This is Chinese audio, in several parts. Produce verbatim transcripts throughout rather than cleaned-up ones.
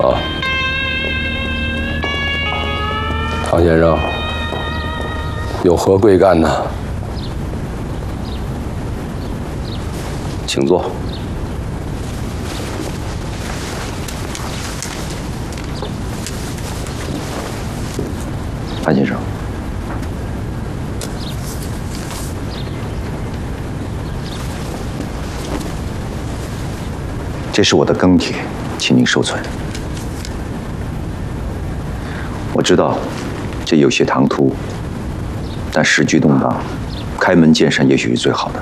啊，唐先生，有何贵干呢？请坐。 潘先生，这是我的庚帖，请您收存。我知道这有些唐突，但时局动荡，开门见山也许是最好的。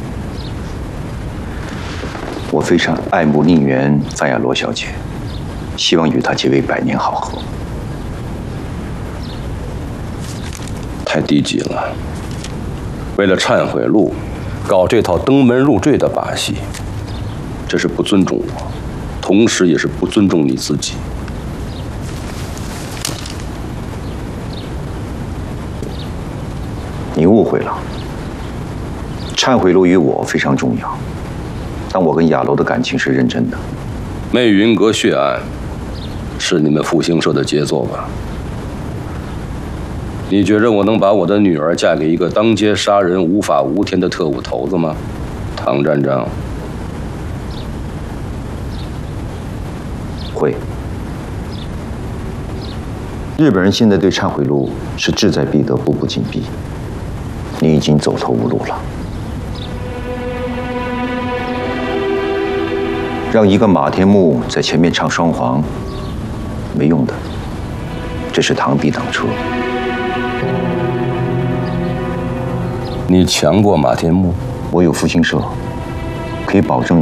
我非常爱慕宁园范雅罗小姐，希望与她结为百年好合。 太低级了！为了忏悔录，搞这套登门入赘的把戏，这是不尊重我，同时也是不尊重你自己。 你误会了，忏悔录与我非常重要，但我跟雅楼的感情是认真的。 媚云阁血案是你们复兴社的杰作吧？你觉着我能把我的女儿嫁给一个当街杀人、无法无天的特务头子吗，唐站长？ 会。日本人现在对忏悔录是志在必得，步步紧逼。你已经走投无路了。让一个马天木在前面唱双簧，没用的。这是螳臂挡车。你强过马天木？我有复兴社，可以保证